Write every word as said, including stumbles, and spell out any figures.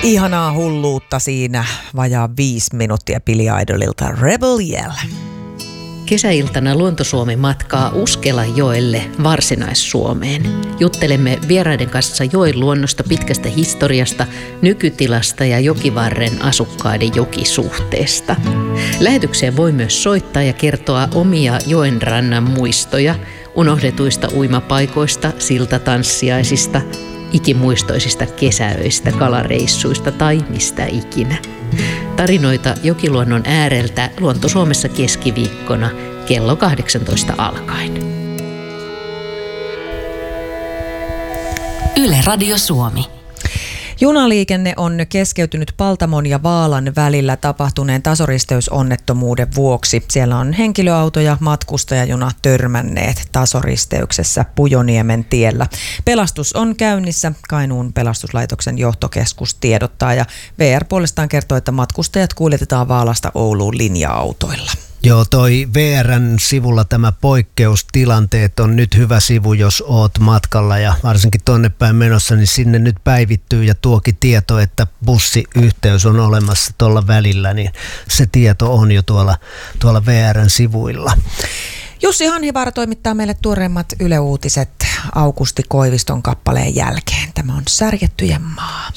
Ihanaa hulluutta siinä, vajaa viisi minuuttia Billy Idolilta Rebel Yell. Kesäiltana Luonto-Suomi matkaa Uskelajoelle Varsinais-Suomeen. Juttelemme vieraiden kanssa joen luonnosta, pitkästä historiasta, nykytilasta ja jokivarren asukkaiden jokisuhteesta. Lähetykseen voi myös soittaa ja kertoa omia joen rannan muistoja, unohdetuista uimapaikoista, siltatanssiaisista, ikimuistoisista kesäöistä, kalareissuista tai mistä ikinä. Tarinoita jokiluonnon ääreltä Luonto-Suomessa keskiviikkona kello kahdeksantoista alkaen. Yle Radio Suomi. Junaliikenne on keskeytynyt Paltamon ja Vaalan välillä tapahtuneen tasoristeysonnettomuuden vuoksi. Siellä on henkilöauto ja matkustajajuna törmänneet tasoristeyksessä Pujoniemen tiellä. Pelastus on käynnissä. Kainuun pelastuslaitoksen johtokeskus tiedottaa ja V R puolestaan kertoo, että matkustajat kuljetetaan Vaalasta Ouluun linja-autoilla. Joo, toi V R:n sivulla tämä poikkeustilanteet on nyt hyvä sivu, jos oot matkalla ja varsinkin tonne päin menossa, niin sinne nyt päivittyy ja tuokin tieto, että bussiyhteys on olemassa tuolla välillä, niin se tieto on jo tuolla, tuolla V R:n sivuilla. Jussi Hanhivaara toimittaa meille tuoreimmat Yle Uutiset Aukusti Koiviston kappaleen jälkeen. Tämä on Särjettyjen maa.